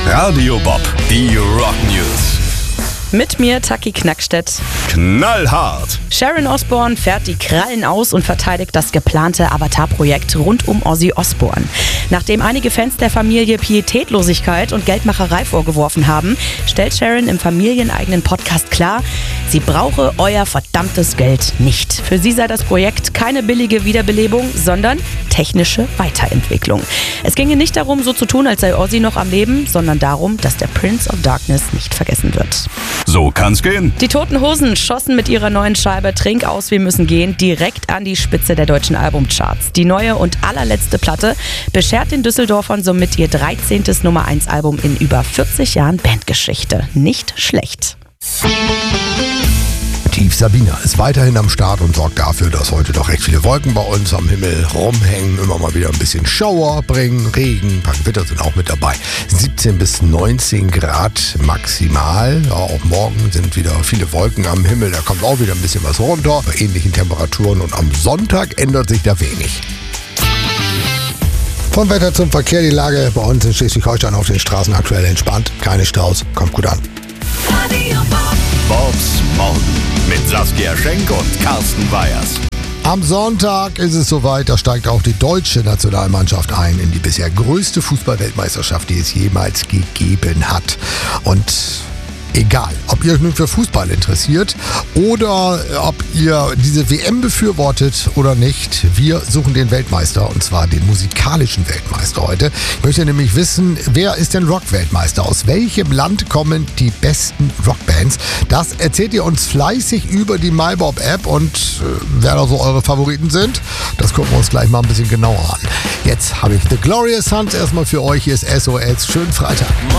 Radio Bob, die Rock News. Mit mir Taki Knackstedt. Knallhart. Sharon Osbourne fährt die Krallen aus und verteidigt das geplante Avatar-Projekt rund um Ozzy Osbourne. Nachdem einige Fans der Familie Pietätlosigkeit und Geldmacherei vorgeworfen haben, stellt Sharon im familieneigenen Podcast klar, sie brauche euer verdammtes Geld nicht. Für sie sei das Projekt keine billige Wiederbelebung, sondern technische Weiterentwicklung. Es ginge nicht darum, so zu tun, als sei Ozzy noch am Leben, sondern darum, dass der Prince of Darkness nicht vergessen wird. So kann's gehen. Die Toten Hosen schossen mit ihrer neuen Scheibe Trink aus, wir müssen gehen direkt an die Spitze der deutschen Albumcharts. Die neue und allerletzte Platte beschert den Düsseldorfern somit ihr 13. Nummer-1-Album in über 40 Jahren Bandgeschichte. Nicht schlecht. Tief Sabina ist weiterhin am Start und sorgt dafür, dass heute doch recht viele Wolken bei uns am Himmel rumhängen, immer mal wieder ein bisschen Schauer bringen, Regen, ein paar Gewitter sind auch mit dabei. 17 bis 19 Grad maximal. Ja, auch morgen sind wieder viele Wolken am Himmel, da kommt auch wieder ein bisschen was runter, bei ähnlichen Temperaturen und am Sonntag ändert sich da wenig. Vom Wetter zum Verkehr, die Lage bei uns in Schleswig-Holstein auf den Straßen aktuell entspannt, keine Staus, kommt gut an. Bobs Morgen mit Saskia Schenk und Carsten Weyers. Am Sonntag ist es soweit, da steigt auch die deutsche Nationalmannschaft ein in die bisher größte Fußball-Weltmeisterschaft, die es jemals gegeben hat. Und egal, ob ihr euch nun für Fußball interessiert oder ob ihr diese WM befürwortet oder nicht, wir suchen den Weltmeister, und zwar den musikalischen Weltmeister heute. Ich möchte nämlich wissen, wer ist denn Rock-Weltmeister? Aus welchem Land kommen die besten Rockbands? Das erzählt ihr uns fleißig über die MyBob-App, und wer da so eure Favoriten sind, das gucken wir uns gleich mal ein bisschen genauer an. Jetzt habe ich The Glorious Sons erstmal für euch. Hier ist SOS. Schönen Freitag.